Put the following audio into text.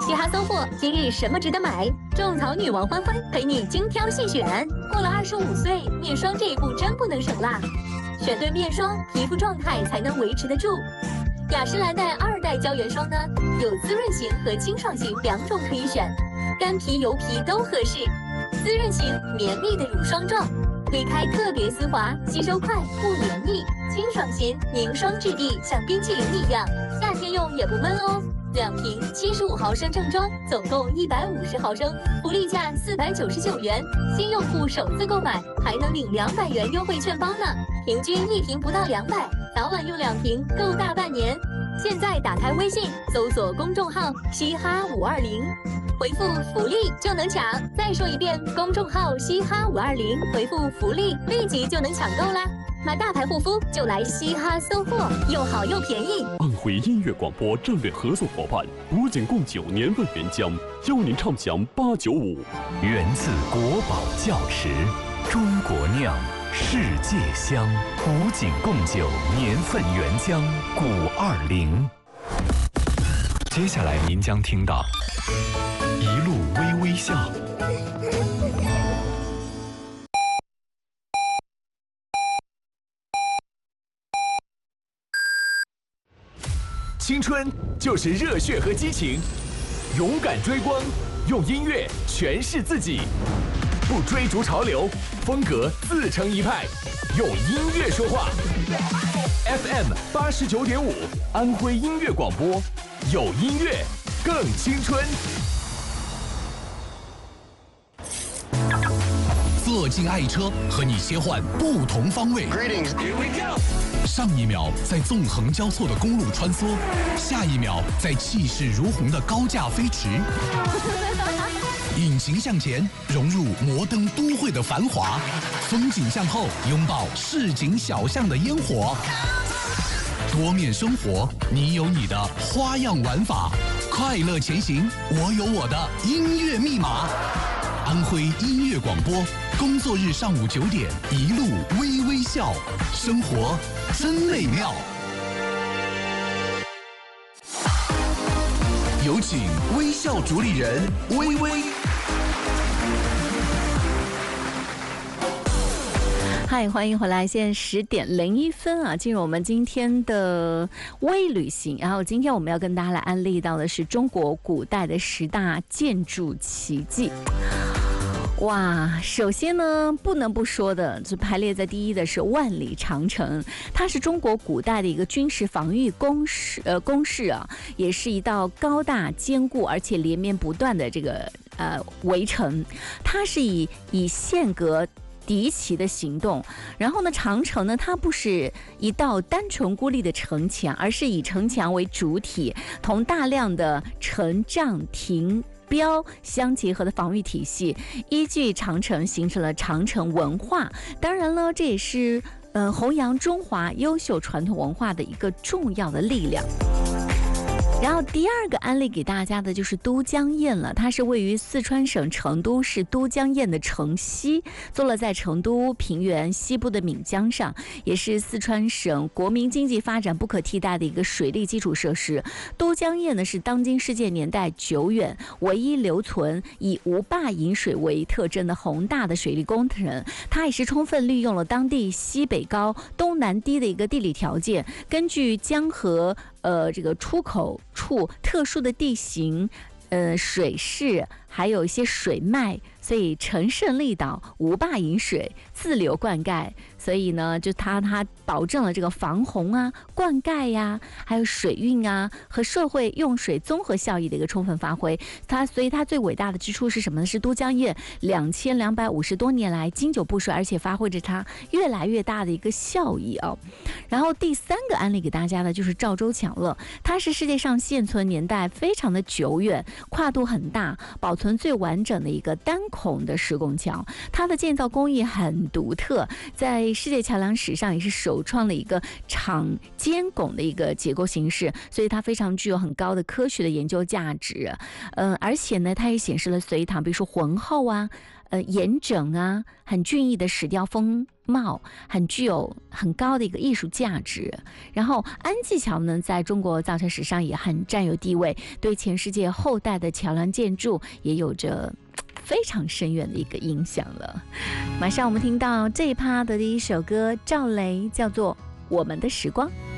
嘻哈搜货今日什么值得买？种草女王欢欢陪你精挑细选。过了25岁，面霜这一步真不能省啦！选对面霜，皮肤状态才能维持得住。雅诗兰黛2代胶原霜呢，有滋润型和清爽型2种可以选，干皮油皮都合适。滋润型绵密的乳霜状，推开特别丝滑，吸收快不黏腻；清爽型凝霜质地像冰淇淋一样，夏天用也不闷哦。2瓶75毫升正装，总共150毫升，福利价499元。新用户首次购买还能领200元优惠券包呢，平均1瓶不到200，早晚用2瓶够大半年。现在打开微信，搜索公众号“嘻哈520”，回复“福利”就能抢。再说一遍，公众号“嘻哈520”，回复“福利”，立即就能抢购啦！买大牌护肤就来嘻哈搜货，又好又便宜。 安徽音乐广播战略合作伙伴古井贡酒年份原浆，邀您畅享895。 源自国宝窖池，中国酿，世界香。古井贡酒年份原浆520。接下来您将听到一路微微笑。 青春就是热血和激情，勇敢追光，用音乐诠释自己，不追逐潮流，风格自成一派，用音乐说话。FM 89.5，安徽音乐广播，有音乐更青春。 乐境爱车和你切换不同方位。上一秒在纵横交错的公路穿梭，下一秒在气势如虹的高架飞驰。引擎向前，融入摩登都会的繁华；风景向后，拥抱市井小巷的烟火。多面生活，你有你的花样玩法。快乐前行，我有我的音乐密码。安徽音乐广播，工作日上午9点，一路微微笑，生活真美妙。有请微笑主理人微微。 嗨，欢迎回来！现在10点01分啊，进入我们今天的微旅行。然后今天我们要跟大家来安利到的是中国古代的10大建筑奇迹。哇，首先呢，不能不说的，就排列在第一的是万里长城，它是中国古代的一个军事防御工事啊，也是一道高大坚固而且连绵不断的这个围城，它是以线格敌骑的行动，然后呢，长城呢，它不是一道单纯孤立的城墙，而是以城墙为主体，同大量的城障亭标相结合的防御体系，依据长城形成了长城文化。当然了，这也是弘扬中华优秀传统文化的一个重要的力量。然后第二个安利给大家的就是都江堰了，它是位于四川省成都市都江堰的城西，坐落在成都平原西部的岷江上，也是四川省国民经济发展不可替代的一个水利基础设施。都江堰呢是当今世界年代久远、唯一留存以无坝引水为特征的宏大的水利工程，它也是充分利用了当地西北高、东南低的一个地理条件，根据江河这个出口处特殊的地形、水势，还有一些水脉，所以乘胜力导，无坝引水，自流灌溉。所以呢，就它保证了这个防洪啊、灌溉呀、还有水运啊和社会用水综合效益的一个充分发挥。所以它最伟大的之处是什么呢？是都江堰2250多年来经久不衰，而且发挥着它越来越大的一个效益啊。然后第三个案例给大家的就是赵州墙了，它是世界上现存年代非常的久远，跨度很大，保存最完整的一个单孔的石拱桥，它的建造工艺很独特，在世界桥梁史上也是首创了一个长尖拱的一个结构形式，所以它非常具有很高的科学的研究价值。而且呢，它也显示了隋唐，比如说浑厚啊、严整啊，很俊逸的石雕风貌，很具有很高的一个艺术价值。然后安济桥呢，在中国造桥史上也很占有地位，对全世界后代的桥梁建筑也有着非常深远的一个影响了。马上我们听到这一趴的第一首歌，赵雷，叫做《我们的时光》。